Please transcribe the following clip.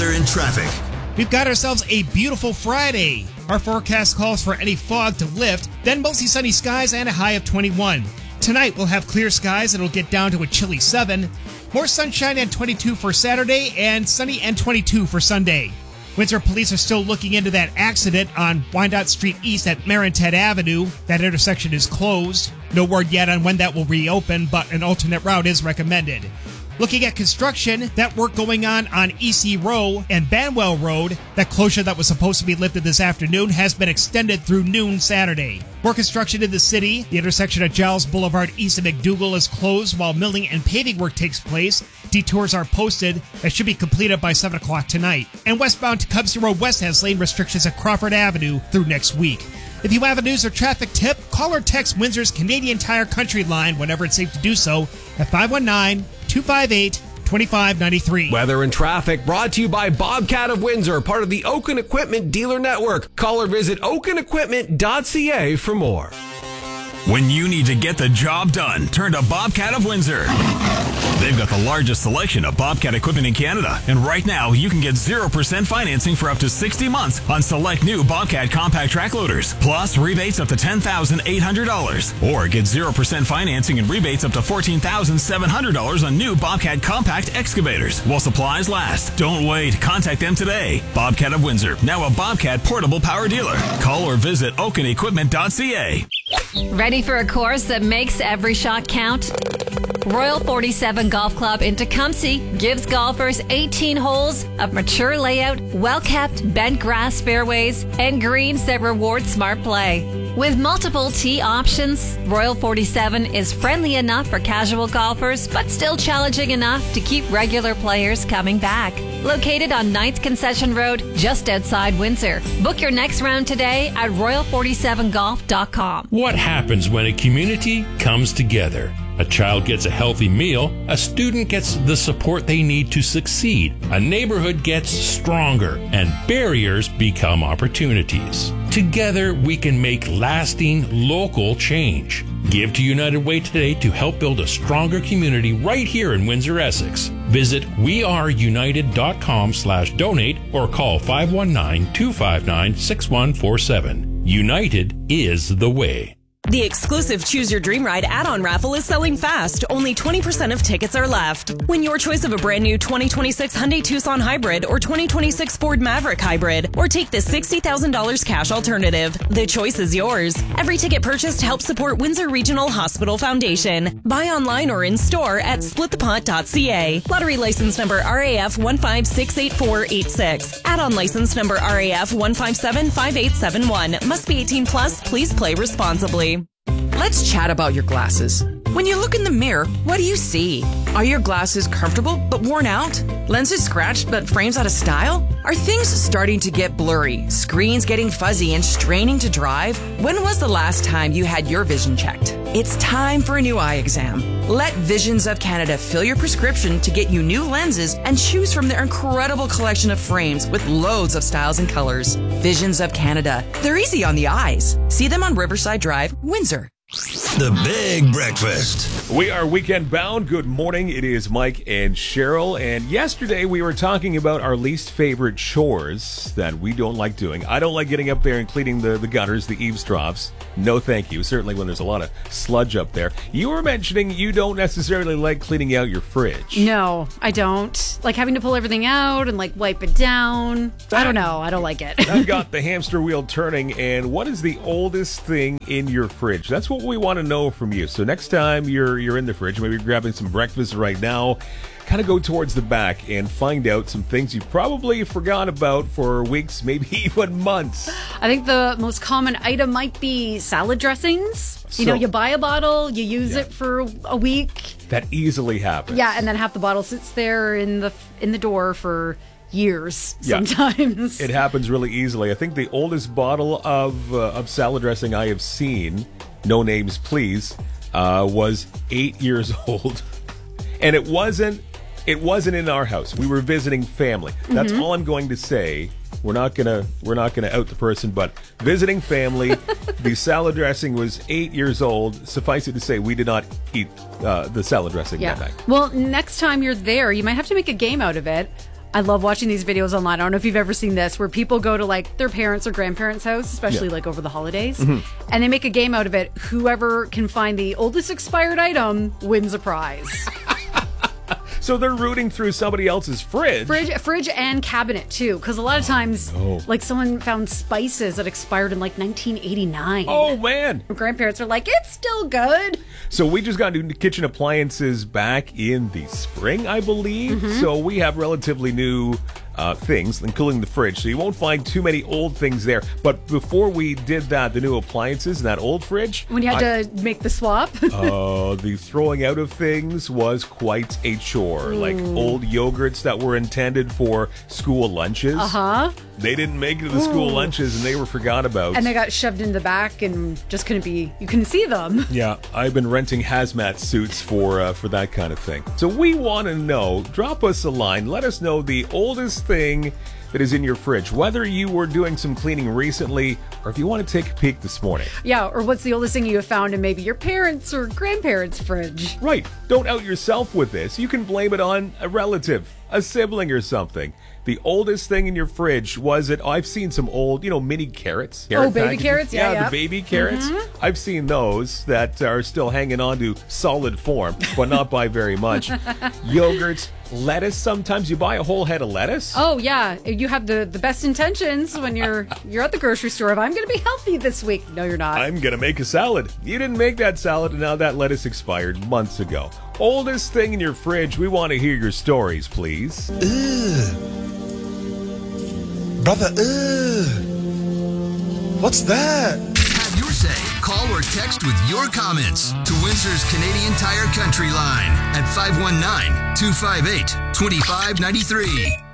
weather and traffic. We've got ourselves a beautiful Friday. Our forecast calls for any fog to lift, then mostly sunny skies and a high of 21. Tonight we'll have clear skies. It'll get down to a chilly 7. More sunshine and 22 for Saturday, and sunny and 22 for Sunday. Windsor police are still looking into that accident on Wyandotte Street East at Marintet Avenue. That intersection is closed. No word yet on when that will reopen, but an alternate route is recommended. Looking at construction, that work going on EC Row and Banwell Road, that closure that was supposed to be lifted this afternoon has been extended through noon Saturday. More construction in the city. The intersection at Giles Boulevard east of McDougal is closed while milling and paving work takes place. Detours are posted that should be completed by 7 o'clock tonight. And westbound Tecumseh Road West has lane restrictions at Crawford Avenue through next week. If you have a news or traffic tip, call or text Windsor's Canadian Tire Country line whenever it's safe to do so at 519-258-2593. Weather and traffic brought to you by Bobcat of Windsor, part of the Oaken Equipment Dealer Network. Call or visit oakenequipment.ca for more. When you need to get the job done, turn to Bobcat of Windsor. They've got the largest selection of Bobcat equipment in Canada. And right now, you can get 0% financing for up to 60 months on select new Bobcat compact track loaders. Plus, rebates up to $10,800. Or get 0% financing and rebates up to $14,700 on new Bobcat compact excavators while supplies last. Don't wait. Contact them today. Bobcat of Windsor, now a Bobcat portable power dealer. Call or visit oakenequipment.ca. Ready for a course that makes every shot count? Royal 47 Golf Club in Tecumseh gives golfers 18 holes of mature layout, well-kept bent grass fairways, and greens that reward smart play. With multiple tee options, Royal 47 is friendly enough for casual golfers, but still challenging enough to keep regular players coming back. Located on 9th Concession Road, just outside Windsor. Book your next round today at royal47golf.com. What happens when a community comes together? A child gets a healthy meal, a student gets the support they need to succeed, a neighborhood gets stronger, and barriers become opportunities. Together, we can make lasting local change. Give to United Way today to help build a stronger community right here in Windsor, Essex. Visit weareunited.com/donate or call 519-259-6147. United is the way. The exclusive Choose Your Dream Ride add-on raffle is selling fast. Only 20% of tickets are left. Win your choice of a brand new 2026 Hyundai Tucson Hybrid or 2026 Ford Maverick Hybrid, or take the $60,000 cash alternative. The choice is yours. Every ticket purchased helps support Windsor Regional Hospital Foundation. Buy online or in store at splitthepot.ca. Lottery license number RAF 1568486. Add-on license number RAF 1575871. Must be 18 plus. Please play responsibly. Let's chat about your glasses. When you look in the mirror, what do you see? Are your glasses comfortable but worn out? Lenses scratched but frames out of style? Are things starting to get blurry? Screens getting fuzzy and straining to drive? When was the last time you had your vision checked? It's time for a new eye exam. Let Visions of Canada fill your prescription to get you new lenses and choose from their incredible collection of frames with loads of styles and colors. Visions of Canada. They're easy on the eyes. See them on Riverside Drive, Windsor. The Big Breakfast. We are weekend bound. Good morning. It is Mike and Cheryl. And yesterday we were talking about our least favorite chores that we don't like doing. I don't like getting up there and cleaning the gutters, the eaves troughs. No thank you. Certainly when there's a lot of sludge up there. You were mentioning you don't necessarily like cleaning out your fridge. No, I don't. Like having to pull everything out and like wipe it down. I don't know. I don't like it. I've got the hamster wheel turning. And what is the oldest thing in your fridge? That's what we want to know from you. So next time you're in the fridge, maybe you're grabbing some breakfast right now, kind of go towards the back and find out some things you probably forgot about for weeks, maybe even months. I think the most common item might be salad dressings. You buy a bottle, you use it for a week. That easily happens. Yeah, and then half the bottle sits there in the door for years sometimes. It happens really easily. I think the oldest bottle of salad dressing I have seen, no names please, was 8 years old. And it wasn't in our house. We were visiting family. That's all I'm going to say. We're not gonna out the person, but visiting family. The salad dressing was 8 years old. Suffice it to say, we did not eat the salad dressing that night. Well, next time you're there, you might have to make a game out of it. I love watching these videos online. I don't know if you've ever seen this, where people go to like their parents' or grandparents' house, especially like over the holidays, and they make a game out of it. Whoever can find the oldest expired item wins a prize. So they're rooting through somebody else's fridge. Fridge and cabinet, too. Because a lot of times, like someone found spices that expired in like 1989. Oh, man. Grandparents are like, it's still good. So we just got new kitchen appliances back in the spring, I believe. So we have relatively new things, including the fridge. So you won't find too many old things there. But before we did that, the new appliances in that old fridge. When you had to make the swap. The throwing out of things was quite a chore. Like old yogurts that were intended for school lunches. They didn't make it to the school lunches and they were forgot about. And they got shoved in the back and just you couldn't see them. Yeah, I've been renting hazmat suits for that kind of thing. So we want to know, drop us a line, let us know the oldest thing that is in your fridge, whether you were doing some cleaning recently or if you want to take a peek this morning. Yeah, or what's the oldest thing you have found in maybe your parents' or grandparents' fridge. Right. Don't out yourself with this. You can blame it on a relative, a sibling or something. The oldest thing in your fridge, was it? I've seen some old, mini carrots. Baby packages. Carrots? Yeah, the baby carrots. I've seen those that are still hanging on to solid form, but not by very much. Yogurts, lettuce. Sometimes you buy a whole head of lettuce. Oh, yeah. You have the best intentions when you're at the grocery store. If I'm going to be healthy this week. No, you're not. I'm going to make a salad. You didn't make that salad, and now that lettuce expired months ago. Oldest thing in your fridge. We want to hear your stories, please. Brother, what's that? Have your say. Call or text with your comments to Windsor's Canadian Tire Country line at 519-258-2593.